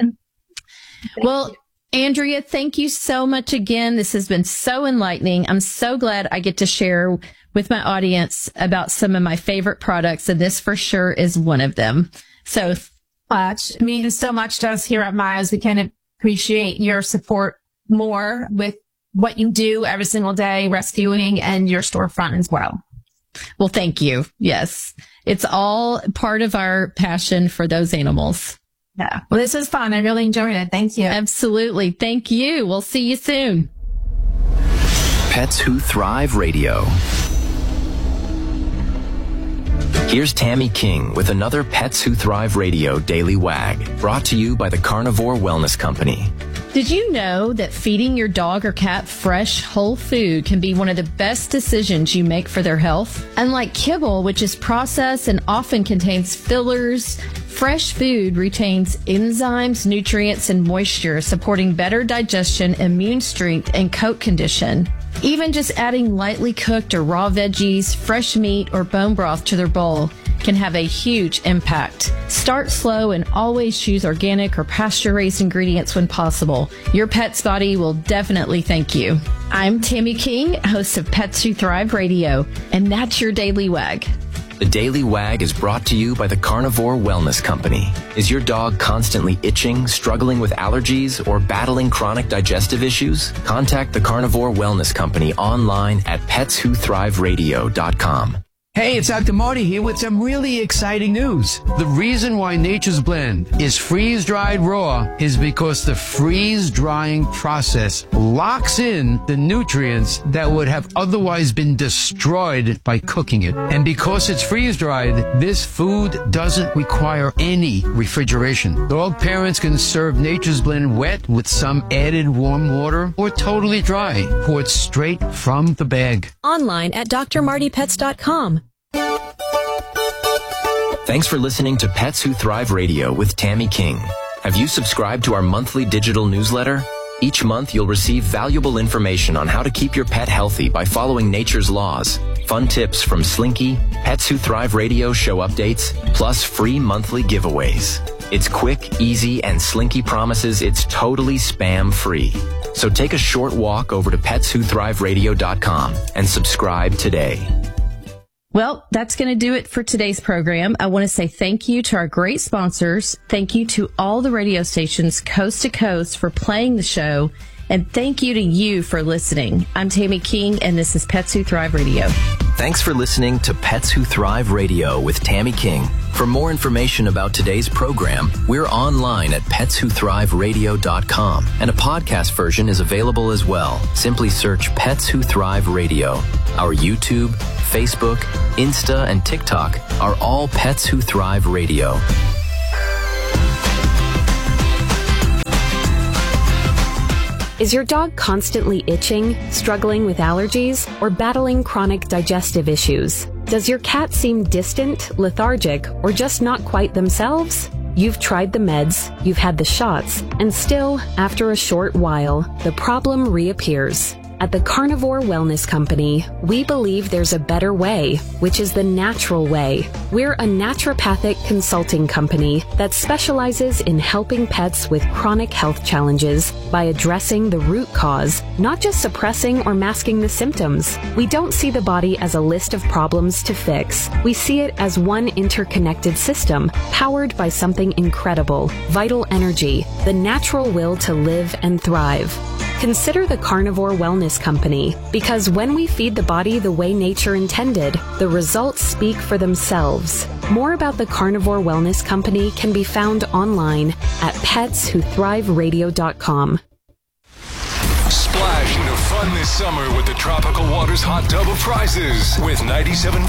Well, Andrea, thank you so much again. This has been so enlightening. I'm so glad I get to share with my audience about some of my favorite products, and this for sure is one of them. So much. It means so much to us here at Mayos. We can appreciate your support more with what you do every single day, rescuing, and your storefront as well. Well, thank you. Yes. It's all part of our passion for those animals. Yeah. Well, this was fun. I really enjoyed it. Thank you. Absolutely. Thank you. We'll see you soon. Pets Who Thrive Radio. Here's Tammy King with another Pets Who Thrive Radio Daily Wag, brought to you by the Carnivore Wellness Company. Did you know that feeding your dog or cat fresh, whole food can be one of the best decisions you make for their health? Unlike kibble, which is processed and often contains fillers, fresh food retains enzymes, nutrients, and moisture, supporting better digestion, immune strength, and coat condition. Even just adding lightly cooked or raw veggies, fresh meat, or bone broth to their bowl can have a huge impact. Start slow and always choose organic or pasture-raised ingredients when possible. Your pet's body will definitely thank you. I'm Tammy King, host of Pets Who Thrive Radio, and that's your Daily Wag. The Daily Wag is brought to you by the Carnivore Wellness Company. Is your dog constantly itching, struggling with allergies, or battling chronic digestive issues? Contact the Carnivore Wellness Company online at petswhothriveradio.com. Hey, it's Dr. Marty here with some really exciting news. The reason why Nature's Blend is freeze-dried raw is because the freeze-drying process locks in the nutrients that would have otherwise been destroyed by cooking it. And because it's freeze-dried, this food doesn't require any refrigeration. Dog parents can serve Nature's Blend wet with some added warm water or totally dry, poured straight from the bag. Online at drmartypets.com. Thanks for listening to Pets Who Thrive Radio with Tammy King. Have you subscribed to our monthly digital newsletter? Each month, you'll receive valuable information on how to keep your pet healthy by following nature's laws, fun tips from Slinky, Pets Who Thrive Radio show updates, plus free monthly giveaways. It's quick, easy, and Slinky promises it's totally spam-free. So take a short walk over to petswhothriveradio.com and subscribe today. Well, that's going to do it for today's program. I want to say thank you to our great sponsors. Thank you to all the radio stations coast to coast for playing the show. And thank you to you for listening. I'm Tammy King, and this is Pets Who Thrive Radio. Thanks for listening to Pets Who Thrive Radio with Tammy King. For more information about today's program, we're online at petswhothriveradio.com, and a podcast version is available as well. Simply search Pets Who Thrive Radio. Our YouTube, Facebook, Insta, and TikTok are all Pets Who Thrive Radio. Is your dog constantly itching, struggling with allergies, or battling chronic digestive issues? Does your cat seem distant, lethargic, or just not quite themselves? You've tried the meds, you've had the shots, and still, after a short while, the problem reappears. At the Carnivore Wellness Company, we believe there's a better way, which is the natural way. We're a naturopathic consulting company that specializes in helping pets with chronic health challenges by addressing the root cause, not just suppressing or masking the symptoms. We don't see the body as a list of problems to fix. We see it as one interconnected system, powered by something incredible, vital energy, the natural will to live and thrive. Consider the Carnivore Wellness Company, because when we feed the body the way nature intended, the results speak for themselves. More about the Carnivore Wellness Company can be found online at petswhothriveradio.com. Splash into fun this summer with the Tropical Waters Hot Tub of Prizes with 97.5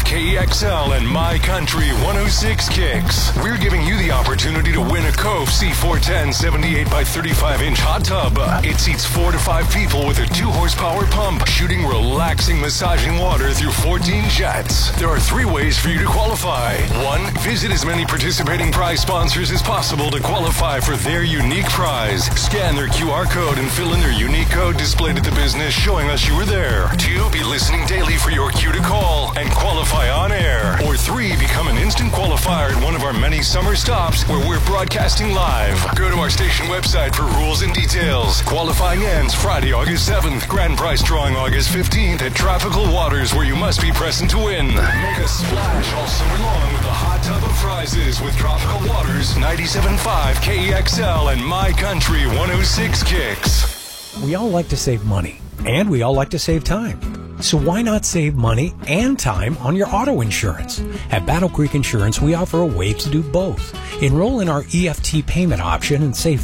KEXL and My Country 106 Kicks. We're giving you the opportunity to win a Cove C410 78 by 35 inch hot tub. It seats 4 to 5 people with a 2-horsepower pump, shooting relaxing, massaging water through 14 jets. There are 3 ways for you to qualify. 1, visit as many participating prize sponsors as possible to qualify for their unique prize. Scan their QR code and fill in their unique code displayed at the business showing us you were there. 2, be listening daily for your cue to call and qualify on air. Or 3, become an instant qualifier at one of our many summer stops where we're broadcasting live. Go to our station website for rules and details. Qualifying ends Friday, August 7th. Grand prize drawing August 15th at Tropical Waters, where you must be present to win. Make a splash all summer long with the hot tub of prizes with Tropical Waters, 97.5 KEXL and My Country 106 Kicks. We all like to save money, and we all like to save time. So why not save money and time on your auto insurance? At Battle Creek Insurance, we offer a way to do both. Enroll in our EFT payment option and save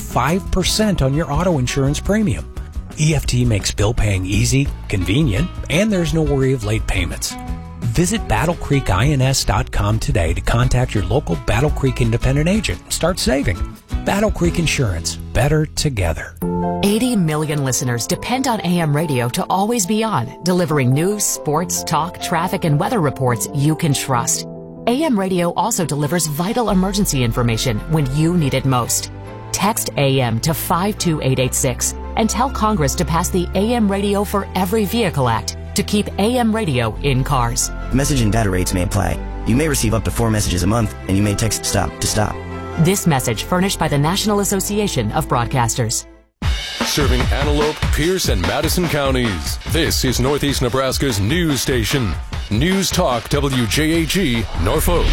5% on your auto insurance premium. EFT makes bill paying easy, convenient, and there's no worry of late payments. Visit BattleCreekINS.com today to contact your local Battle Creek independent agent and start saving. Battle Creek Insurance, better together. 80 million listeners depend on AM radio to always be on, delivering news, sports, talk, traffic, and weather reports you can trust. AM radio also delivers vital emergency information when you need it most. Text AM to 52886 and tell Congress to pass the AM Radio for Every Vehicle Act to keep AM radio in cars. Message and data rates may apply. You may receive up to 4 messages a month, and you may text STOP to stop. This message furnished by the National Association of Broadcasters. Serving Antelope, Pierce, and Madison counties. This is Northeast Nebraska's news station. News Talk WJAG, Norfolk.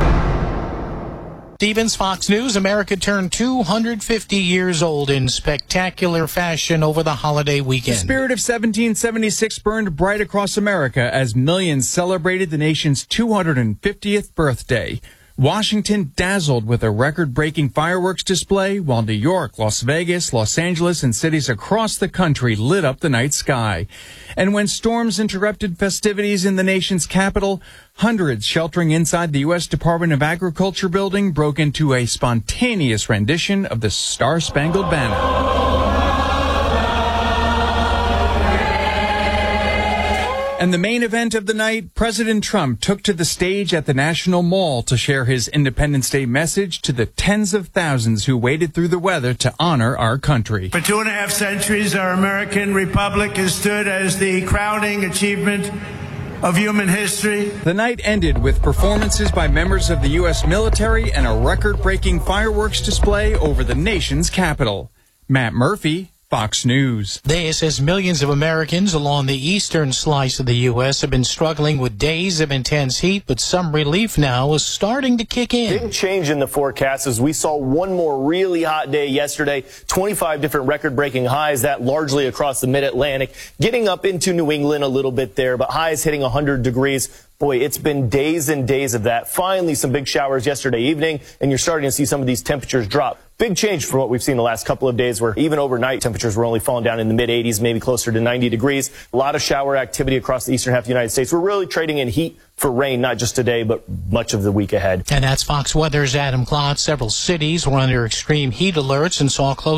Stevens, Fox News. America turned 250 years old in spectacular fashion over the holiday weekend. The spirit of 1776 burned bright across America as millions celebrated the nation's 250th birthday. Washington dazzled with a record-breaking fireworks display, while New York, Las Vegas, Los Angeles, and cities across the country lit up the night sky. And when storms interrupted festivities in the nation's capital, hundreds sheltering inside the U.S. Department of Agriculture building broke into a spontaneous rendition of the Star-Spangled Banner. And the main event of the night, President Trump took to the stage at the National Mall to share his Independence Day message to the tens of thousands who waded through the weather to honor our country. For 2.5 centuries, our American republic has stood as the crowning achievement of human history. The night ended with performances by members of the U.S. military and a record-breaking fireworks display over the nation's capital. Matt Murphy, Fox News. This as millions of Americans along the eastern slice of the U.S. have been struggling with days of intense heat, but some relief now is starting to kick in. Big change in the forecast as we saw one more really hot day yesterday, 25 different record-breaking highs, that largely across the mid-Atlantic, getting up into New England a little bit there, but highs hitting 100 degrees. Boy, it's been days and days of that. Finally, some big showers yesterday evening, and you're starting to see some of these temperatures drop. Big change from what we've seen the last couple of days, where even overnight temperatures were only falling down in the mid-80s, maybe closer to 90 degrees. A lot of shower activity across the eastern half of the United States. We're really trading in heat for rain, not just today, but much of the week ahead. And that's Fox Weather's Adam Klotz. Several cities were under extreme heat alerts and saw close